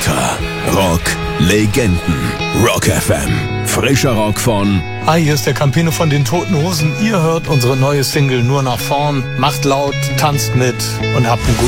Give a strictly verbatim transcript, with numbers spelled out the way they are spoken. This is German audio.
Unter Rock Legenden. Rock F M. Frischer Rock von... Hi, hier ist der Campino von den Toten Hosen. Ihr hört unsere neue Single Nur nach vorn. Macht laut, tanzt mit und habt einen guten